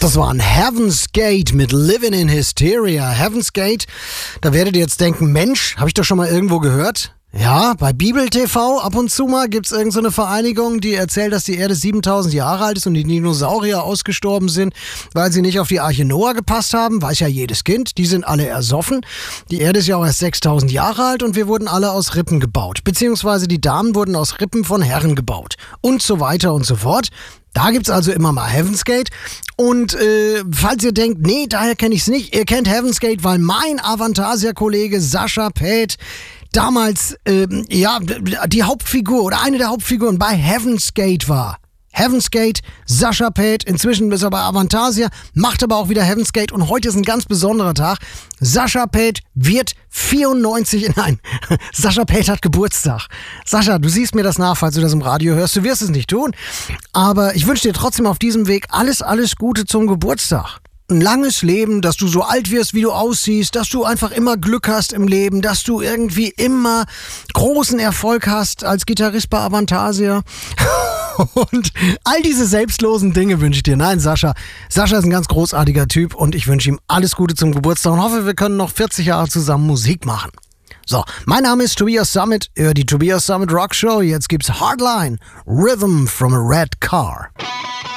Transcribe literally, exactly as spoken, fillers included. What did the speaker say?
Das war ein Heaven's Gate mit Living in Hysteria. Heaven's Gate, da werdet ihr jetzt denken, Mensch, habe ich doch schon mal irgendwo gehört? Ja, bei Bibel T V ab und zu mal gibt's irgend so eine Vereinigung, die erzählt, dass die Erde siebentausend Jahre alt ist und die Dinosaurier ausgestorben sind, weil sie nicht auf die Arche Noah gepasst haben. Weiß ja jedes Kind, die sind alle ersoffen. Die Erde ist ja auch erst sechstausend Jahre alt und wir wurden alle aus Rippen gebaut. Beziehungsweise die Damen wurden aus Rippen von Herren gebaut. Und so weiter und so fort. Da gibt's also immer mal Heaven's Gate. Und äh, falls ihr denkt, nee, daher kenne ich's nicht, ihr kennt Heaven's Gate, weil mein Avantasia-Kollege Sascha Päth damals, ähm, ja, die Hauptfigur oder eine der Hauptfiguren bei Heaven's Gate war. Heaven's Gate, Sascha Päth, inzwischen ist er bei Avantasia, macht aber auch wieder Heaven's Gate und heute ist ein ganz besonderer Tag. Sascha Päth wird vierundneunzig, nein, Sascha Päth hat Geburtstag. Sascha, du siehst mir das nach, falls du das im Radio hörst, du wirst es nicht tun, aber ich wünsche dir trotzdem auf diesem Weg alles, alles Gute zum Geburtstag. Ein langes Leben, dass du so alt wirst, wie du aussiehst, dass du einfach immer Glück hast im Leben, dass du irgendwie immer großen Erfolg hast als Gitarrist bei Avantasia. Und all diese selbstlosen Dinge wünsche ich dir. Nein, Sascha. Sascha ist ein ganz großartiger Typ und ich wünsche ihm alles Gute zum Geburtstag und hoffe, wir können noch vierzig Jahre zusammen Musik machen. So, mein Name ist Tobias Summit, äh, die Tobias Summit Rock Show. Jetzt gibt's Hardline, Rhythm from a Red Car.